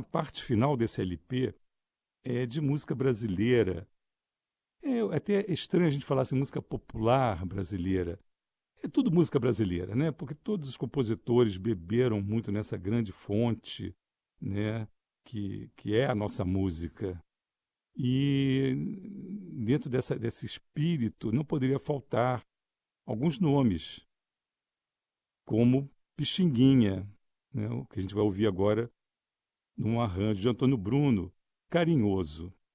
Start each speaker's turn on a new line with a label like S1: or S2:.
S1: parte final desse LP é de música brasileira. É até estranho a gente falar assim, música popular brasileira. É tudo música brasileira, né? Porque todos os compositores beberam muito nessa grande fonte, né? Que é a nossa música. E dentro desse espírito não poderia faltar alguns nomes, como Pixinguinha, né? O que a gente vai ouvir agora num arranjo de Antônio Bruno, Carinhoso.